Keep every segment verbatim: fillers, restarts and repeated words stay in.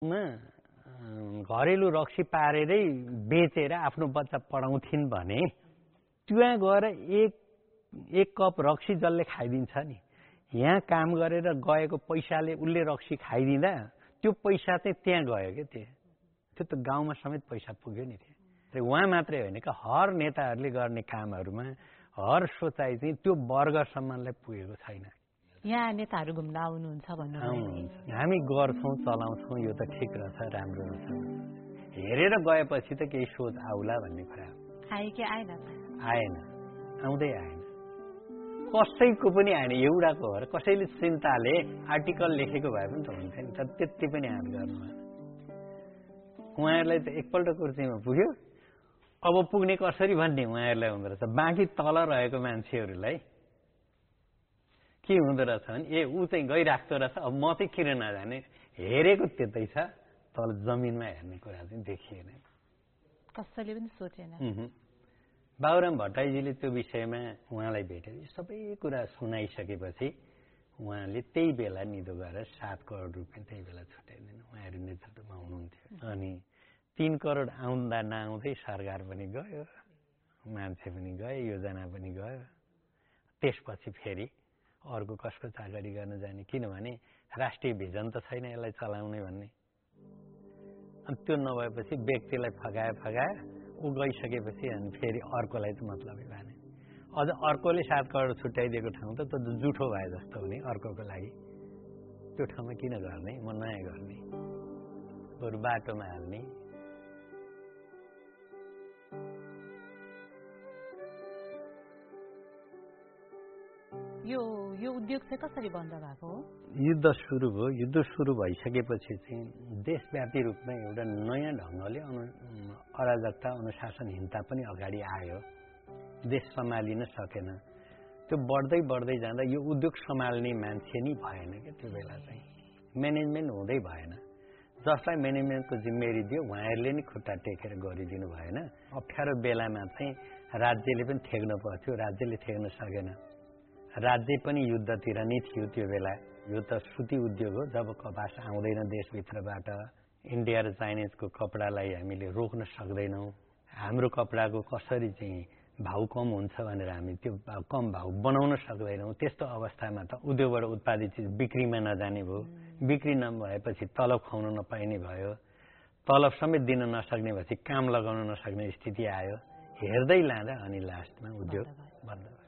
घरेलु रक्सी पारेरै बेचेर आफ्नो बच्चा पढाउँथिन् भने त्यहाँ गएर एक एक कप रक्सी जसले खाइदिन्छ नि, यहाँ काम गरेर गएको पैसाले उसले रक्सी खाइदिँदा त्यो पैसा चाहिँ त्यहाँ गयो क्या। त्यो त्यो त गाउँमा समेत पैसा पुग्यो नि। त्यो उहाँ मात्रै होइन क्या, हर नेताहरूले गर्ने कामहरूमा हर सोचाइ चाहिँ त्यो वर्गसम्मलाई पुगेको छैन। यहाँ नेताहरू घुम्न आउनुहुन्छ भन्नु हामी गर्छौँ, चलाउँछौँ, यो त ठिक रहेछ, राम्रो रहेछ, हेरेर गएपछि त केही सोच आउला भन्ने कुरा आए कि आएन? आएन, आउँदै आएन, कसैको पनि आएन। एउटाको हो र कसैले चिन्ताले आर्टिकल लेखेको भए पनि त हुन्थ्यो नि, तर त्यति पनि हामी गर्नु उहाँहरूलाई त एकपल्ट कुर्सीमा पुग्यो, अब पुग्ने कसरी भन्ने उहाँहरूलाई हुँदो रहेछ। बाँकी तल रहेको मान्छेहरूलाई के हुँदो रहेछ भने ए ऊ चाहिँ गइराख्दो रहेछ, अब म चाहिँ किन नजाने, हेरेको त्यतै छ, तल जमिनमा हेर्ने कुरा चाहिँ देखिएन, कसैले पनि सोचेन। बाबुराम भट्टराईजीले त्यो विषयमा उहाँलाई भेटेर सबै कुरा सुनाइसकेपछि उहाँले त्यही बेला निधो गरेर सात करोड रुपियाँ त्यही बेला छुट्याइदिनु, उहाँहरू नेतृत्वमा हुनुहुन्थ्यो। अनि तीन करोड आउँदा नआउँदै सरकार पनि गयो, मान्छे पनि गए, योजना पनि गयो। त्यसपछि फेरि अर्को कसको चाकरी गर्न जाने, किनभने राष्ट्रिय भिजन त छैन यसलाई चलाउने भन्ने। अनि त्यो नभएपछि व्यक्तिलाई फगाए फगाए ऊ गइसकेपछि अनि फेरि अर्कोलाई त मतलबै भएन। अझ अर्कोले सात करोड छुट्याइदिएको ठाउँ त त्यो जुठो भए जस्तो हुने अर्कोको लागि। त्यो ठाउँमा किन गर्ने, म नयाँ गर्ने, बरु बाटोमा हाल्ने। यो यो उद्योग चाहिँ कसरी बन्द भएको हो? युद्ध सुरु भयो। युद्ध सुरु भइसकेपछि चाहिँ देशव्यापी रूपमा एउटा नयाँ ढङ्गले अराजकता, अनुशासनहीनता पनि अगाडि आयो, देश सम्हालिन सकेन। त्यो बढ्दै बढ्दै जाँदा यो उद्योग सम्हाल्ने मान्छे नै भएन क्या। त्यो बेला चाहिँ म्यानेजमेन्ट हुँदै भएन, जसलाई म्यानेजमेन्टको जिम्मेवारी दियो उहाँहरूले नै खुट्टा टेकेर गरिदिनु भएन। अप्ठ्यारो बेलामा चाहिँ राज्यले पनि ठेक्नु पर्थ्यो, राज्यले ठेक्न सकेन। राज्य पनि युद्धतिर नै थियो त्यो बेला। यो त सुती उद्योग हो, जब कपास आउँदैन देशभित्रबाट, इन्डिया र चाइनिजको कपडालाई हामीले रोक्न सक्दैनौँ, हाम्रो कपडाको कसरी चाहिँ भाउ कम हुन्छ भनेर हामी त्यो कम भाउ बनाउन सक्दैनौँ। त्यस्तो अवस्थामा त उद्योगबाट उत्पादित चिज बिक्रीमा नजाने भयो, बिक्री नभएपछि तलब खुवाउन नपाइने भयो, तलब समेत दिन नसक्ने भएपछि काम लगाउन नसक्ने स्थिति आयो। हेर्दै लाँदा अनि लास्टमा उद्योग बन्द भयो।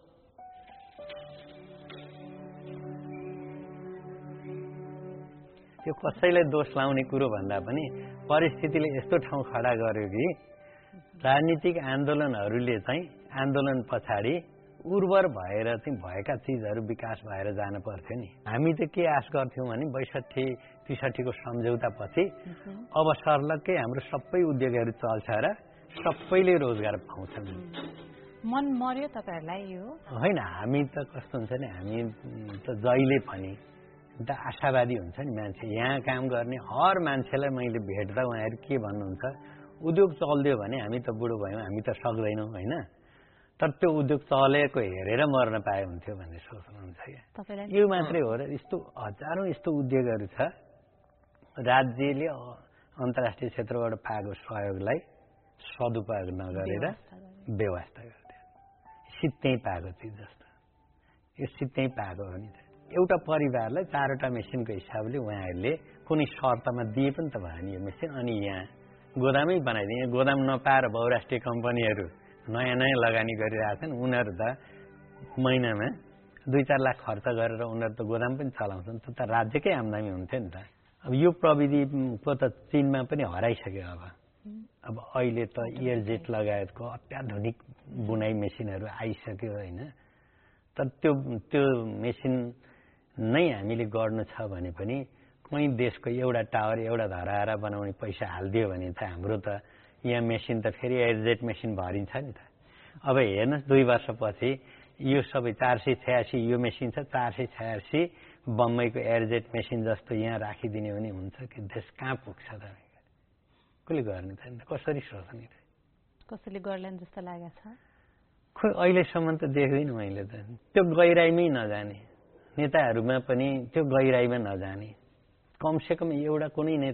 त्यो कसैलाई दोष लाउने कुरो भन्दा पनि परिस्थितिले यस्तो ठाउँ खडा गर्यो कि राजनीतिक आन्दोलनहरूले चाहिँ आन्दोलन पछाडि उर्वर भएर चाहिँ भएका चिजहरू विकास भएर जान पर्थ्यो नि। हामी त के आश गर्थ्यौँ भने बैसठी त्रिसठीको सम्झौतापछि अब सर्लक्कै हाम्रो सबै उद्योगहरू चल्छ र सबैले रोजगार पाउँछन्। मन मर्यो तपाईँहरूलाई यो? होइन, हामी त कस्तो हुन्छ नि, हामी त जहिले पनि त आशावादी हुन्छ नि मान्छे। यहाँ काम गर्ने हर मान्छेलाई मैले भेट्दा उहाँहरू के भन्नुहुन्छ, उद्योग चल्दियो भने हामी त बुढो भयौँ, हामी त सक्दैनौँ होइन, तर त्यो उद्योग चलेको हेरेर मर्न पाए हुन्थ्यो भन्ने सोच्नुहुन्छ क्या। यो मात्रै हो र, यस्तो हजारौँ यस्तो उद्योगहरू छ राज्यले अन्तर्राष्ट्रिय क्षेत्रबाट पाएको सहयोगलाई सदुपयोग नगरेर व्यवस्था गर्थ्यो। सित्तै पाएको चिज जस्तो यो सित्तै पाएको हो नि त। एउटा परिवारलाई चारवटा मेसिनको हिसाबले उहाँहरूले कुनै शर्तमा दिए पनि त भयो नि यो मेसिन। अनि यहाँ गोदामै बनाइदिए, गोदाम नपाएर बहुराष्ट्रिय कम्पनीहरू नयाँ नयाँ लगानी गरिरहेछन्। उनीहरू त महिनामा दुई चार लाख खर्च गरेर उनीहरू त गोदाम पनि चलाउँछन्, त राज्यकै आम्दानी हुन्थ्यो नि त। अब यो प्रविधिको त चीनमा पनि हराइसक्यो। अब अब अहिले त एयरजेट लगायतको अत्याधुनिक बुनाइ मेसिनहरू आइसक्यो होइन, तर त्यो त्यो मेसिन नै हामीले गर्नु छ भने पनि कुनै देशको एउटा टावर एउटा धराएर बनाउने पैसा हालिदियो भने त हाम्रो त यहाँ मेसिन त फेरि एयरजेट मेसिन भरिन्छ नि त। अब हेर्नुहोस् दुई वर्षपछि यो सबै चार सय छयासी यो मेसिन छ, चार सय छयासी बम्बईको एयरजेट मेसिन जस्तो यहाँ राखिदिने भने हुन्छ कि देश कहाँ पुग्छ त? कसले गर्ने त? कसरी सोच्ने त? कसैले गर्लान् जस्तो लागेको छ? खोइ अहिलेसम्म त देख्दिनँ मैले त। त्यो गहिराइमै नजाने नेताहरूमा पनि त्यो गहिराइमा नजाने, कमसेकम एउटा कुनै नेता